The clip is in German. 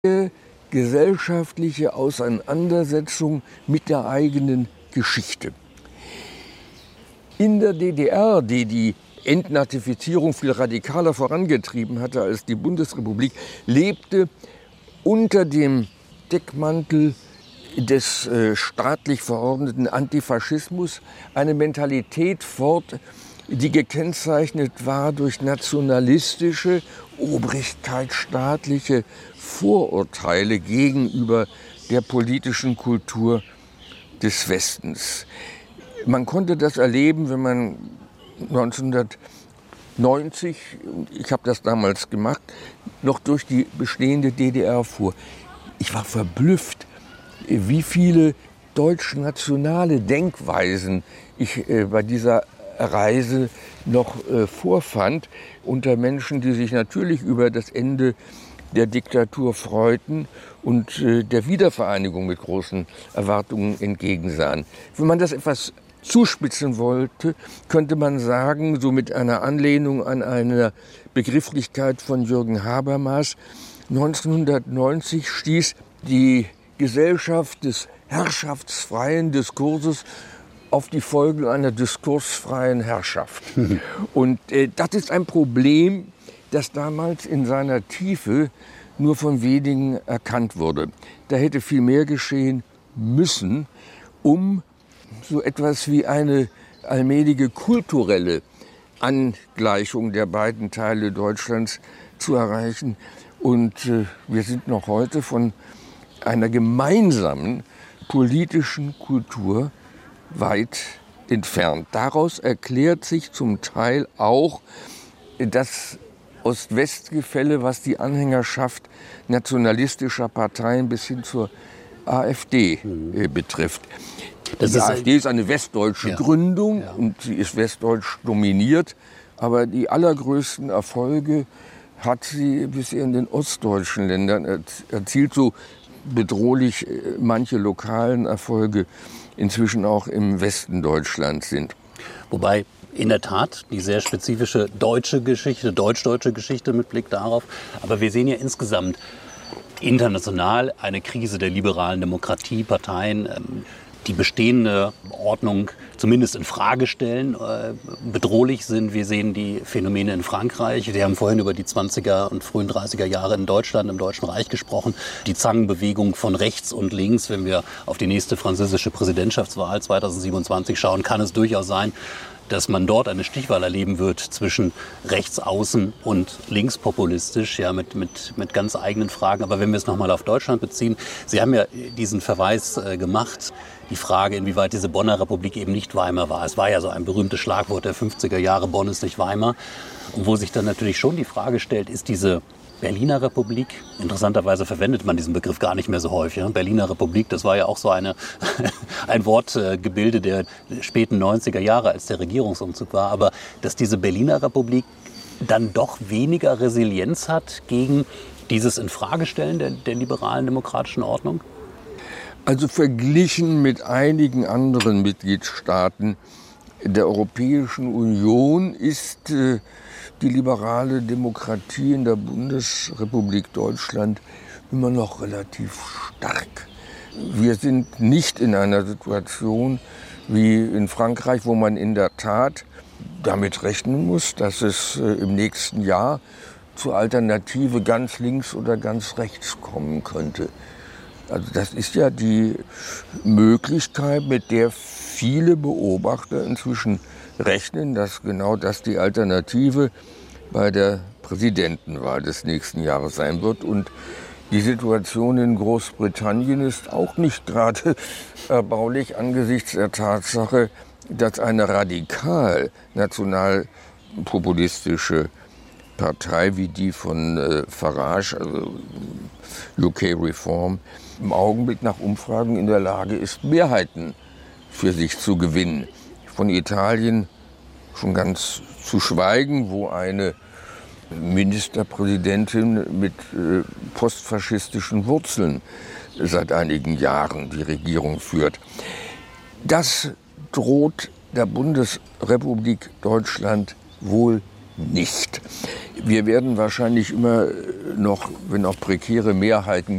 gesellschaftliche Auseinandersetzung mit der eigenen Geschichte. In der DDR, die Entnazifizierung viel radikaler vorangetrieben hatte als die Bundesrepublik, lebte unter dem Deckmantel des staatlich verordneten Antifaschismus eine Mentalität fort, die gekennzeichnet war durch nationalistische, obrigkeitsstaatliche Vorurteile gegenüber der politischen Kultur des Westens. Man konnte das erleben, wenn man 1990, ich habe das damals gemacht, noch durch die bestehende DDR fuhr. Ich war verblüfft, wie viele deutsch-nationale Denkweisen ich bei dieser Reise noch vorfand, unter Menschen, die sich natürlich über das Ende der Diktatur freuten und der Wiedervereinigung mit großen Erwartungen entgegensahen. Wenn man das etwas zuspitzen wollte, könnte man sagen, so mit einer Anlehnung an eine Begrifflichkeit von Jürgen Habermas, 1990 stieß die Gesellschaft des herrschaftsfreien Diskurses auf die Folgen einer diskursfreien Herrschaft. Und das ist ein Problem, das damals in seiner Tiefe nur von wenigen erkannt wurde. Da hätte viel mehr geschehen müssen, um so etwas wie eine allmähliche kulturelle Angleichung der beiden Teile Deutschlands zu erreichen. Und wir sind noch heute von einer gemeinsamen politischen Kultur weit entfernt. Daraus erklärt sich zum Teil auch das Ost-West-Gefälle, was die Anhängerschaft nationalistischer Parteien bis hin zur AfD betrifft. Die AfD ist eine westdeutsche Gründung und sie ist westdeutsch dominiert, aber die allergrößten Erfolge hat sie bisher in den ostdeutschen Ländern erzielt, so bedrohlich manche lokalen Erfolge inzwischen auch im Westen Deutschlands sind. Wobei in der Tat die sehr spezifische deutsche Geschichte, deutsch-deutsche Geschichte mit Blick darauf, aber wir sehen ja insgesamt international eine Krise der liberalen Demokratie, Parteien, die bestehende Ordnung zumindest in Frage stellen, bedrohlich sind. Wir sehen die Phänomene in Frankreich. Wir haben vorhin über die 20er und frühen 30er Jahre in Deutschland, im Deutschen Reich gesprochen. Die Zangenbewegung von rechts und links. Wenn wir auf die nächste französische Präsidentschaftswahl 2027 schauen, kann es durchaus sein, dass man dort eine Stichwahl erleben wird zwischen rechtsaußen und linkspopulistisch, ja, mit ganz eigenen Fragen. Aber wenn wir es nochmal auf Deutschland beziehen, Sie haben ja diesen Verweis gemacht, die Frage, inwieweit diese Bonner Republik eben nicht Weimar war. Es war ja so ein berühmtes Schlagwort der 50er Jahre, Bonn ist nicht Weimar. Und wo sich dann natürlich schon die Frage stellt, ist diese Berliner Republik, interessanterweise verwendet man diesen Begriff gar nicht mehr so häufig. Ja? Berliner Republik, das war ja auch so ein Wortgebilde der späten 90er Jahre, als der Regierungsumzug war. Aber dass diese Berliner Republik dann doch weniger Resilienz hat gegen dieses Infragestellen der liberalen demokratischen Ordnung? Also verglichen mit einigen anderen Mitgliedstaaten der Europäischen Union ist die liberale Demokratie in der Bundesrepublik Deutschland immer noch relativ stark. Wir sind nicht in einer Situation wie in Frankreich, wo man in der Tat damit rechnen muss, dass es im nächsten Jahr zur Alternative ganz links oder ganz rechts kommen könnte. Also das ist ja die Möglichkeit, mit der viele Beobachter inzwischen rechnen, dass genau das die Alternative bei der Präsidentenwahl des nächsten Jahres sein wird. Und die Situation in Großbritannien ist auch nicht gerade erbaulich angesichts der Tatsache, dass eine radikal nationalpopulistische Partei wie die von Farage, also UK Reform, im Augenblick nach Umfragen in der Lage ist, Mehrheiten für sich zu gewinnen. Von Italien schon ganz zu schweigen, wo eine Ministerpräsidentin mit postfaschistischen Wurzeln seit einigen Jahren die Regierung führt. Das droht der Bundesrepublik Deutschland wohl nicht. Wir werden wahrscheinlich immer noch, wenn auch prekäre Mehrheiten